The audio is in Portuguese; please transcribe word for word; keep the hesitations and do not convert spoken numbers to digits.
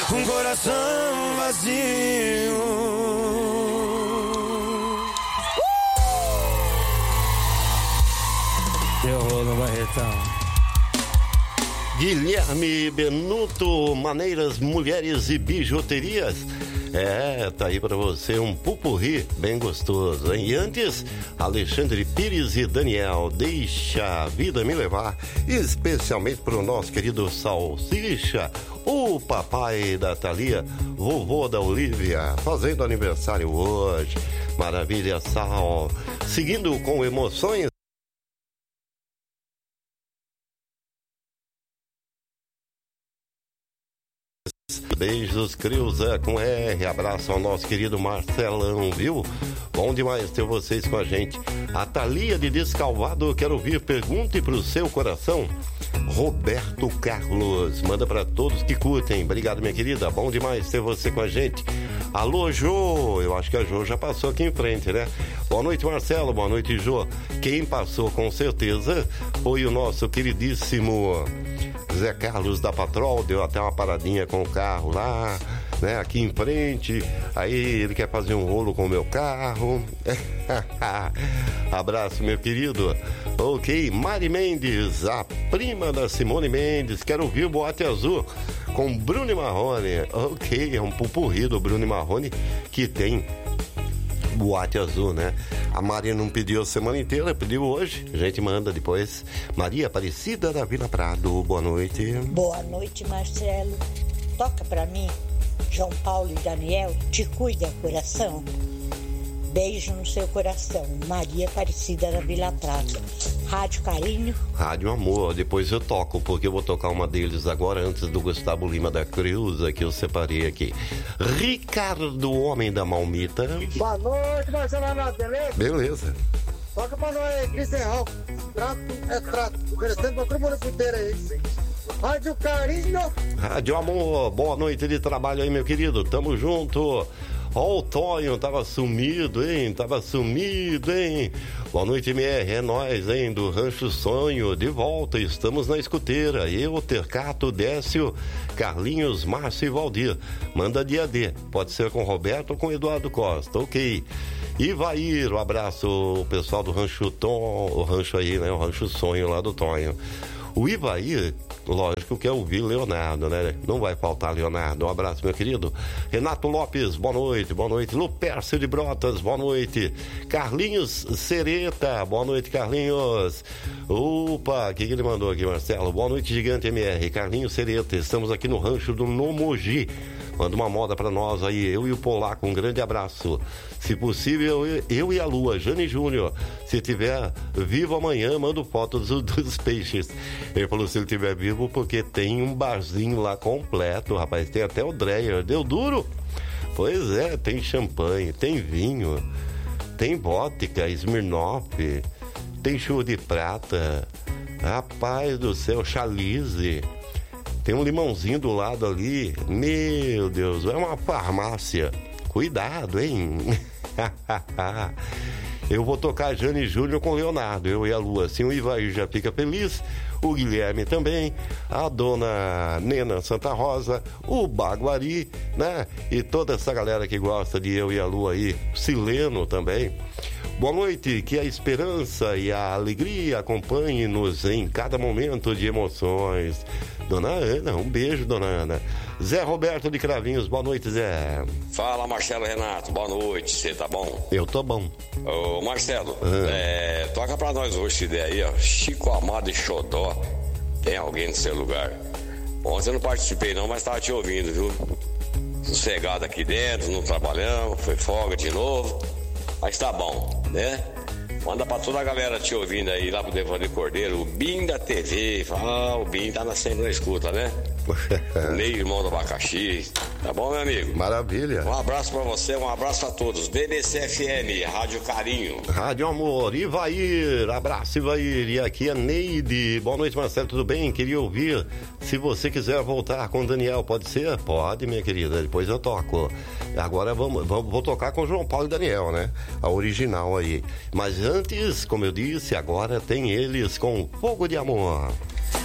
um coração vazio. Eu vou no Barretão. Guilherme Benuto, Maneiras, Mulheres e Bijuterias. É, tá aí pra você um pupurri bem gostoso, hein? E antes, Alexandre Pires e Daniel, Deixa a Vida Me Levar, especialmente pro nosso querido Salsicha, o papai da Thalia, vovô da Olivia, fazendo aniversário hoje. Maravilha, Sal. Seguindo com emoções. Beijos, Creuza com R. Abraço ao nosso querido Marcelão, viu? Bom demais ter vocês com a gente. A Thalia de Descalvado, quero ouvir, pergunte pro seu coração. Roberto Carlos, manda para todos que curtem. Obrigado, minha querida. Bom demais ter você com a gente. Alô, Jô. Eu acho que a Jô já passou aqui em frente, né? Boa noite, Marcelo. Boa noite, Jô. Quem passou com certeza foi o nosso queridíssimo Zé Carlos da Patrol. Deu até uma paradinha com o carro lá, né? Aqui em frente. Aí ele quer fazer um rolo com o meu carro. Abraço, meu querido. Ok, Mari Mendes, a prima da Simone Mendes. Quero ouvir o Boate Azul com Bruno e Marrone. Ok, é um pupurri do Bruno e Marrone que tem Boate Azul, né? A Maria não pediu a semana inteira, pediu hoje. A gente manda depois. Maria Aparecida da Vila Prado, boa noite. Boa noite, Marcelo. Toca pra mim, João Paulo e Daniel, Te Cuida, Coração. Beijo no seu coração. Maria Aparecida da Vila Prado. Rádio Carinho. Rádio Amor, depois eu toco, porque eu vou tocar uma deles agora, antes do Gustavo Lima da Creuza, que eu separei aqui. Ricardo, homem da Malmita. Boa noite, Marcelo Renato, beleza? Beleza. Toca pra nós aí, Cristian Hall. Trato é trato. Oferecendo pra todo mundo inteiro aí. Rádio Carinho. Rádio Amor, boa noite de trabalho aí, meu querido. Tamo junto. Ó, o Tonho tava sumido, hein? Tava sumido, hein? Boa noite, M R. É nós, hein? Do Rancho Sonho. De volta, estamos na escuteira. Eu, Tercato, Décio, Carlinhos, Márcio e Valdir. Manda dia D. Pode ser com Roberto ou com Eduardo Costa. Ok. Ivair, um abraço, o pessoal do Rancho Tom, o rancho aí, né? O Rancho Sonho lá do Tonho. O Ivair, lógico que é ouvir Leonardo, né? Não vai faltar Leonardo. Um abraço, meu querido. Renato Lopes, boa noite, boa noite. Lupércio de Brotas, boa noite. Carlinhos Sereta, boa noite, Carlinhos. Opa, o que, que ele mandou aqui, Marcelo? Boa noite, Gigante M R. Carlinhos Sereta, estamos aqui no rancho do Nomoji. Manda uma moda pra nós aí, eu e o Polaco, um grande abraço. Se possível, eu, eu e a Lua, Jane Júnior. Se tiver vivo amanhã, mando fotos dos, dos peixes. Ele falou se ele tiver vivo, porque tem um barzinho lá completo, rapaz. Tem até o Dreyer. Deu duro? Pois é, tem champanhe, tem vinho, tem vodka, Smirnoff, tem churro de prata. Rapaz do céu, Chalice. Tem um limãozinho do lado ali. Meu Deus, é uma farmácia. Cuidado, hein? Eu vou tocar Jane Júnior com Leonardo, eu e a Lua. Assim o Ivair já fica feliz, o Guilherme também, a dona Nena Santa Rosa, o Baguari, né? E toda essa galera que gosta de eu e a Lua aí, Sileno também. Boa noite, que a esperança e a alegria acompanhem-nos em cada momento de emoções. Dona Ana, um beijo, dona Ana. Zé Roberto de Cravinhos, boa noite, Zé. Fala, Marcelo Renato, boa noite, você tá bom? Eu tô bom. Ô, Marcelo, ah. é, toca pra nós hoje essa ideia aí, ó. Chico Amado e Xodó, tem alguém no seu lugar? Ontem eu não participei não, mas tava te ouvindo, viu? Sossegado aqui dentro, não trabalhamos, foi folga de novo, mas tá bom, né? Manda pra toda a galera te ouvindo aí, lá pro Devaneio Cordeiro, o Bim da T V. Ah, o Bim tá na sempre na escuta, né? Meio irmão do abacaxi. Tá bom, meu amigo? Maravilha. Um abraço pra você, um abraço a todos. B B C F M, Rádio Carinho. Rádio Amor, Ivair, abraço, Ivair. E aqui é Neide. Boa noite, Marcelo, tudo bem? Queria ouvir, se você quiser voltar com o Daniel, pode ser? Pode, minha querida, depois eu toco. Agora vamos, vamos, vou tocar com o João Paulo e Daniel, né? A original aí. Mas antes, como eu disse, agora tem eles com Fogo de Amor.